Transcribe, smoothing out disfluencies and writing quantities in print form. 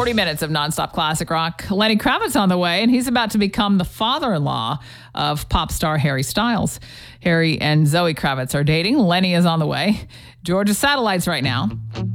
40 minutes of nonstop classic rock. Lenny Kravitz on the way, and he's about to become the father-in-law of pop star Harry Styles. Harry and Zoe Kravitz are dating. Lenny is on the way. Georgia satellites right now.